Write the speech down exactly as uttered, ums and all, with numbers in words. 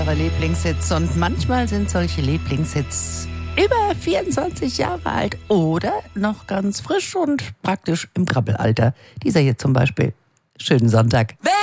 Eure Lieblingshits, und manchmal sind solche Lieblingshits über vierundzwanzig Jahre alt oder noch ganz frisch und praktisch im Krabbelalter. Dieser hier zum Beispiel. Schönen Sonntag.